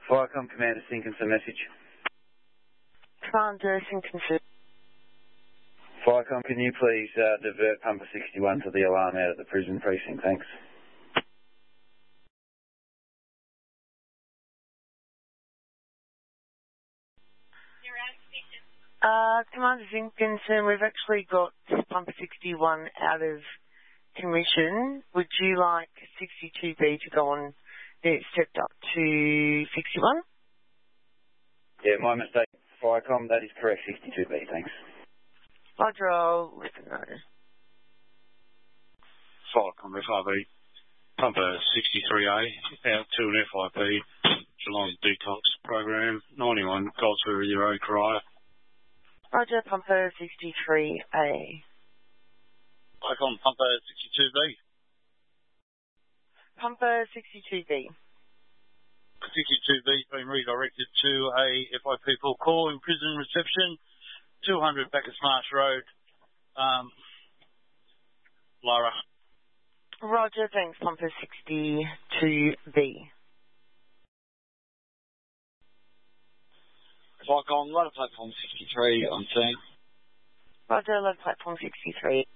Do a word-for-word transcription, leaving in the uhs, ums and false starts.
Firecom Commander Sinkinson message. Commander Sinkinson. Firecom, can you please uh, divert Pumper sixty-one to the alarm out at the prison precinct? Thanks. Uh, Commander Sinkinson, we've actually got Pumper sixty-one out of commission. Would you like sixty-two B to go on, then it's stepped up to sixty-one? Yeah, my mistake. Firecom, that is correct, sixty-two B, thanks. Roger, I'll let them know. Firecom F R B, Pumper sixty-three A, out to an F I P, Geelong Detox Program, ninety-one, Goldsboro Road, Caraya. Roger, Pumper sixty-three A. Firecom, Pumper sixty-two B. Pumper sixty-two B. sixty-two B has been redirected to a F I P call in prison reception, two hundred Bacchus Marsh Road, um, Lara. Roger, thanks, Pumper sixty-two B. Firecom, load of platform sixty-three on scene. Roger, load platform sixty-three.